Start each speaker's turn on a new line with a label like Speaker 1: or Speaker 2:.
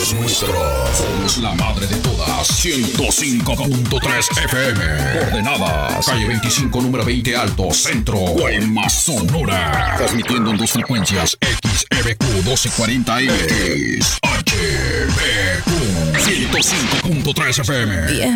Speaker 1: es nuestro. Somos la madre de todas. 105.3 FM. Coordenadas. Calle 25, número 20 Alto, Centro, Guaymas, Sonora. Transmitiendo en dos frecuencias. XEBQ 1240M. XHBQ 105.3 FM.